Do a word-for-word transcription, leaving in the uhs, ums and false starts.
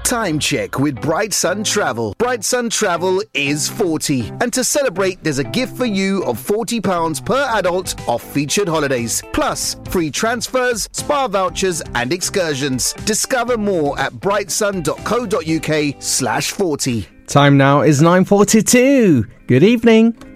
Time check with Bright Sun Travel. Bright Sun Travel is forty. And to celebrate, there's a gift for you of forty pounds per adult off featured holidays. Plus, free transfers, spa vouchers and excursions. Discover more at brightsun.co.uk slash 40. Time now is nine forty-two. Good evening.